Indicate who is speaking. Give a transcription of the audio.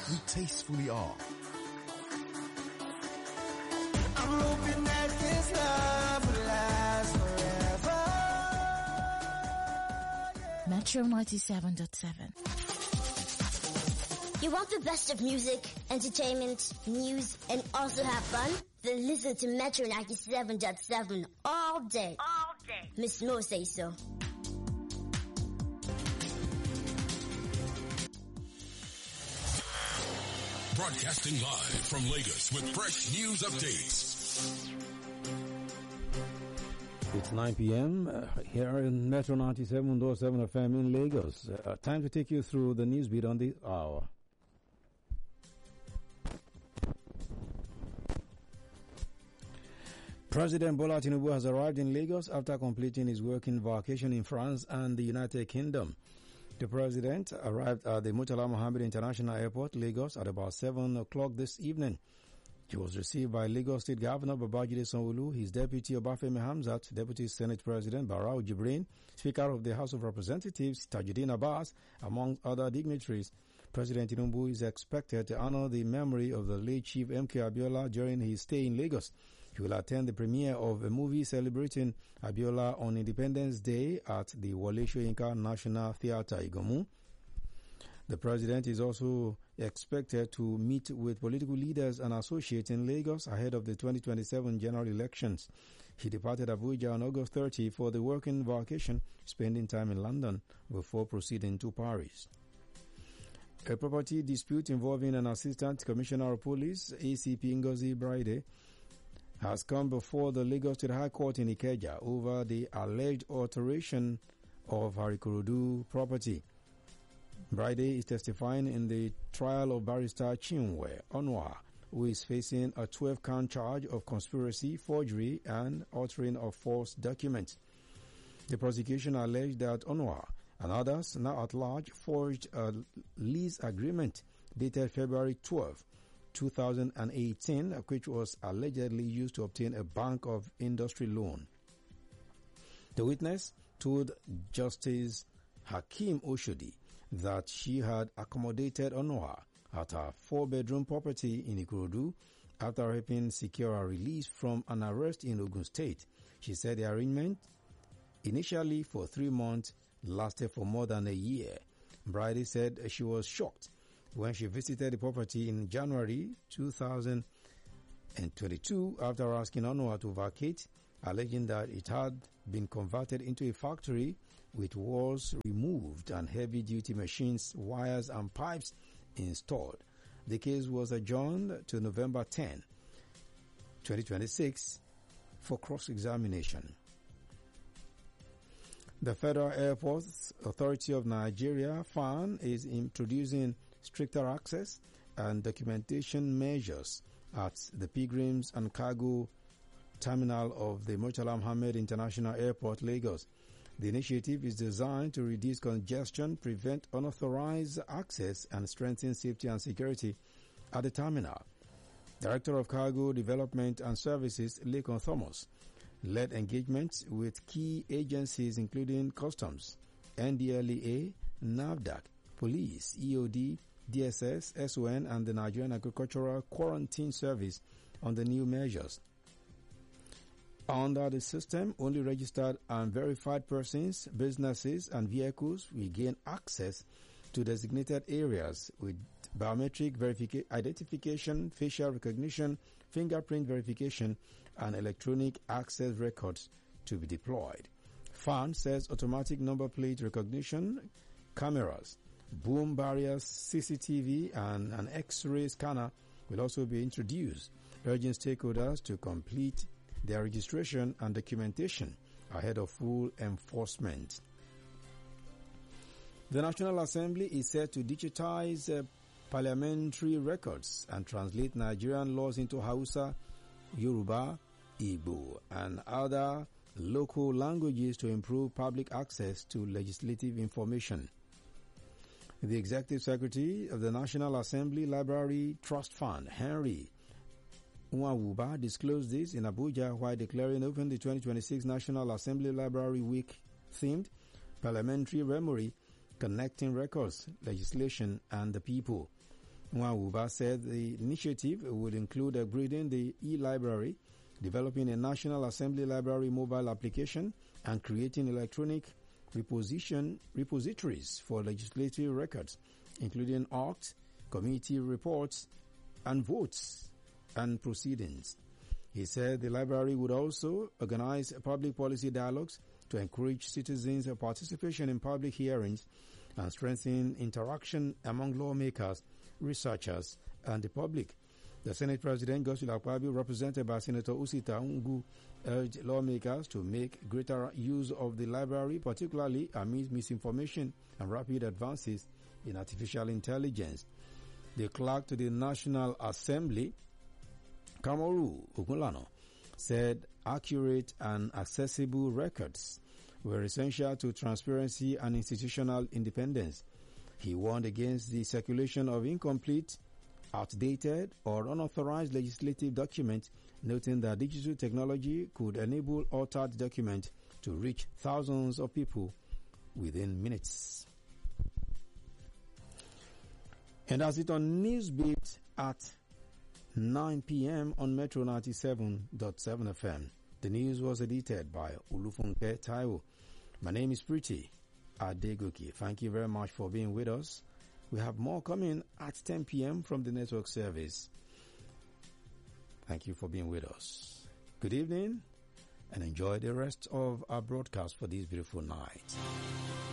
Speaker 1: we tastefully are.
Speaker 2: I'm hoping that this love will last forever.
Speaker 3: Metro 97.7.
Speaker 4: You want the best of music, entertainment, news, and also have fun? Then listen to Metro 97.7 all day. All day. Miss Mo say so.
Speaker 5: Broadcasting live from Lagos with fresh news updates.
Speaker 6: It's 9 p.m. Here in Metro 97.7 FM in Lagos. Time to take you through the news beat on the hour. President Bola Tinubu has arrived in Lagos after completing his working vacation in France and the United Kingdom. The president arrived at the Murtala Mohammed International Airport, Lagos, at about 7 o'clock this evening. He was received by Lagos State Governor Babajide Sanwo-Olu, his deputy Obafemi Hamzat, Deputy Senate President Barau Jibrin, Speaker of the House of Representatives Tajuddin Abbas, among other dignitaries. President Tinubu is expected to honor the memory of the late Chief M.K. Abiola during his stay in Lagos. He will attend the premiere of a movie celebrating Abiola on Independence Day at the Wole Soyinka National Theatre, Igomu. The president is also expected to meet with political leaders and associates in Lagos ahead of the 2027 general elections. He departed Abuja on August 30 for the working vacation, spending time in London before proceeding to Paris. A property dispute involving an assistant commissioner of police, ACP Ngozi Bride, has come before the Lagos State High Court in Ikeja over the alleged alteration of her Ikorodu property. Bride is testifying in the trial of barrister Chinwe Onwa, who is facing a 12-count charge of conspiracy, forgery, and altering of false documents. The prosecution alleged that Onwa and others now at large forged a lease agreement dated February 12, 2018, which was allegedly used to obtain a Bank of Industry loan. The witness told Justice Hakeem Oshodi that she had accommodated Onwa at her 4-bedroom property in Ikorodu after helping secure a release from an arrest in Ogun State. She said the arrangement, initially for 3 months, lasted for more than a year. Brady said she was shocked when she visited the property in January 2022 after asking Onwa to vacate, alleging that it had been converted into a factory with walls removed and heavy-duty machines, wires and pipes installed. The case was adjourned to November 10, 2026 for cross-examination. The Federal Airports Authority of Nigeria, FAN, is introducing stricter access and documentation measures at the Pilgrims and Cargo Terminal of the Murtala Mohammed International Airport, Lagos. The initiative is designed to reduce congestion, prevent unauthorized access, and strengthen safety and security at the terminal. Director of Cargo Development and Services, Lekon Thomas, led engagements with key agencies including Customs, NDLEA, NAFDAC, Police, EOD, DSS, SON, and the Nigerian Agricultural Quarantine Service on the new measures. Under the system, only registered and verified persons, businesses, and vehicles will gain access to designated areas with biometric identification, facial recognition, fingerprint verification, and electronic access records to be deployed. FAN says automatic number plate recognition, cameras, boom barriers, CCTV, and an X-ray scanner will also be introduced, urging stakeholders to complete their registration and documentation ahead of full enforcement. The National Assembly is set to digitize parliamentary records and translate Nigerian laws into Hausa, Yoruba, Igbo, and other local languages to improve public access to legislative information. The Executive Secretary of the National Assembly Library Trust Fund, Henry Nwawuba, disclosed this in Abuja while declaring open the 2026 National Assembly Library Week themed Parliamentary Memory, Connecting Records, Legislation, and the People. Nwawuba said the initiative would include upgrading the e-library, developing a National Assembly Library mobile application, and creating electronic repositories for legislative records, including ARCT, committee reports, and votes and proceedings. He said the library would also organize public policy dialogues to encourage citizens' participation in public hearings and strengthen interaction among lawmakers, researchers, and the public. The Senate President, Godswill Akpabio, represented by Senator Usita Ungu, urged lawmakers to make greater use of the library, particularly amid misinformation and rapid advances in artificial intelligence. The clerk to the National Assembly, Kamoru Ogunlano, said accurate and accessible records were essential to transparency and institutional independence. He warned against the circulation of incomplete, outdated, or unauthorized legislative documents, noting that digital technology could enable altered documents to reach thousands of people within minutes. And that's it on Newsbeat at 9 p.m. on Metro 97.7 FM. The news was edited by Ulufunke Taiwo. My name is Pretty Adegoki. Thank you very much for being with us. We have more coming at 10 p.m. from the network service. Thank you for being with us. Good evening and enjoy the rest of our broadcast for this beautiful night.